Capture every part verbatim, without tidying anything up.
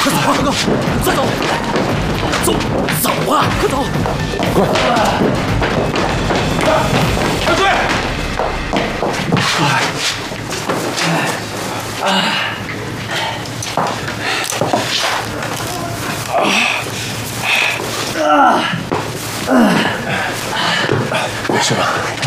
快走啊！哥哥，快走！走走啊！快走！ 快！ 快追！ 哎！ 哎！啊！啊！ 没事吧？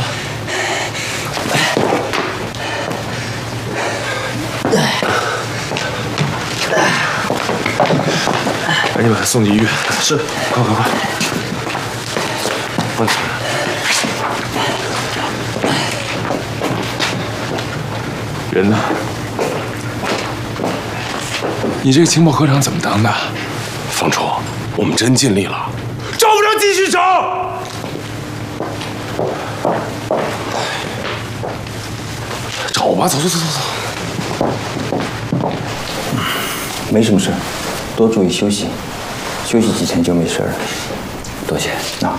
赶紧把他送进医院。 是， 快快快！快点！人呢？你这个情报科长怎么当的？ 方冲，我们真尽力了，找不着继续找。 找吧，走走走走走。 没什么事，多注意休息，休息几天就没事了。多谢。那，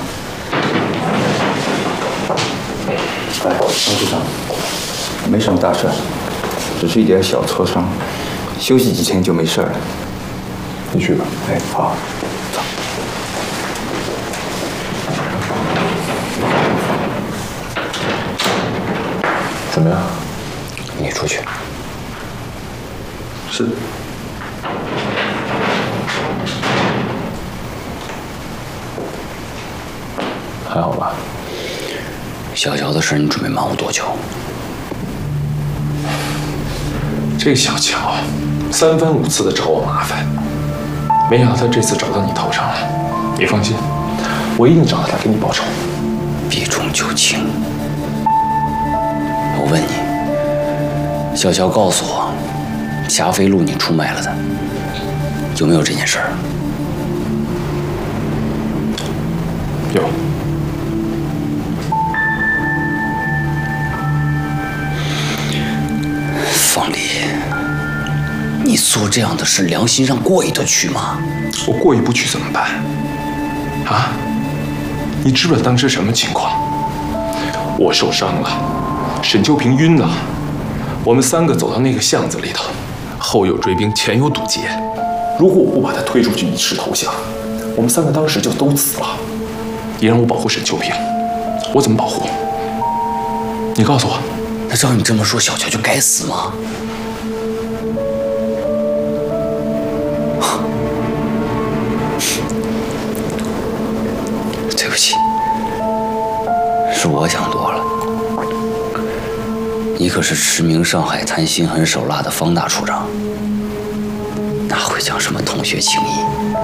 哎，王局长，没什么大事，只是一点小挫伤，休息几天就没事了。 你去吧。 哎，好，走。 怎么样？ 你出去。 是。还好吧？ 小乔的事你准备忙活多久？ 这小乔三番五次的找我麻烦，没想到他这次找到你头上了。你放心，我一定找到他给你报仇。 避重就轻。我问你，小乔告诉我，霞飞路你出卖了他，有没有这件事儿？ 有。 方离，你做这样的事，良心上过意得去吗？ 我过意不去怎么办？啊？你知不知道当时什么情况？我受伤了，沈秋平晕了，我们三个走到那个巷子里头，后有追兵，前有堵截。如果我不把他推出去以示投降，我们三个当时就都死了。你让我保护沈秋平，我怎么保护？你告诉我。 那照你这么说，小乔就该死吗？对不起，是我想多了。你可是驰名上海滩、心狠手辣的方大处长，哪会讲什么同学情谊？